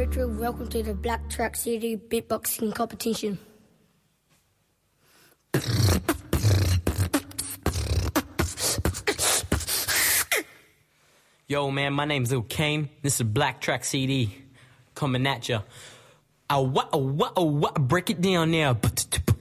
Richard. Welcome to the Black Track City beatboxing competition. Yo, man, my name's Lil Kane. This is Black Track CD coming at ya. Break it down now.